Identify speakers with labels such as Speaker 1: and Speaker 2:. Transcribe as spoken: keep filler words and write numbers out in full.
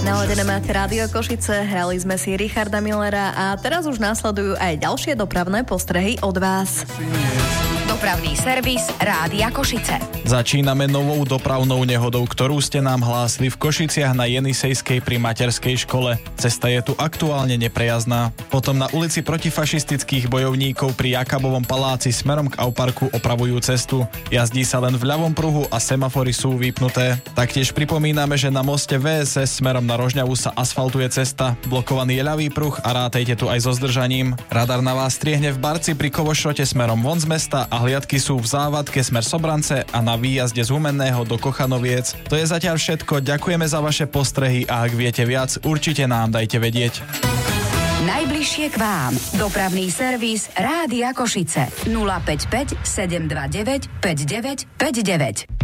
Speaker 1: Naladené máte Rádio Košice, hrali sme si Richarda Millera a teraz už následujú aj ďalšie dopravné postrehy od vás.
Speaker 2: Dopravný servis Rádia Košice.
Speaker 3: Začíname novou dopravnou nehodou, ktorú ste nám hlásili v Košiciach na Jenisejskej pri materskej škole. Cesta je tu aktuálne neprejazdná. Potom na ulici protifašistických bojovníkov pri Jakabovom paláci smerom k Auparku opravujú cestu. Jazdí sa len v ľavom pruhu a semafory sú vypnuté. Taktiež pripomíname, že na moste vé es es smerom na Rožňavu sa asfaltuje cesta. Blokovaný je ľavý pruh a rátejte tu aj so zdržaním. Radar na vás striehne v Barci pri Kovošrote smerom von z mesta a hliadky sú v Závadke smer Sobrance a na výjazde z Humenného do Kochanoviec. To je zatiaľ všetko, ďakujeme za vaše postrehy a ak viete viac, určite nám dajte vedieť.
Speaker 2: Najbližšie k vám. Dopravný servis Rádia Košice. nula päť päť sedem dva deväť päť deväť päť deväť.